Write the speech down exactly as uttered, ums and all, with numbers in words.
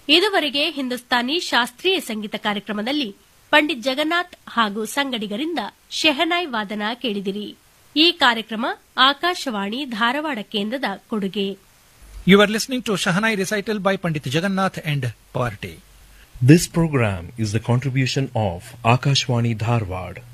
ಇದುವರೆಗೆ ಹಿಂದೂಸ್ತಾನಿ ಶಾಸ್ತ್ರೀಯ ಸಂಗೀತ ಕಾರ್ಯಕ್ರಮದಲ್ಲಿ ಪಂಡಿತ್ ಜಗನ್ನಾಥ್ ಹಾಗೂ ಸಂಗಡಿಗರಿಂದ ಶೆಹನಾಯ್ ವಾದನ ಕೇಳಿದಿರಿ. ಈ ಕಾರ್ಯಕ್ರಮ ಆಕಾಶವಾಣಿ ಧಾರವಾಡ ಕೇಂದ್ರದ ಕೊಡುಗೆ. You are listening to Shahanai recital by Pandit Jagannath and Party. This program is the contribution of Akashwani Dharwad.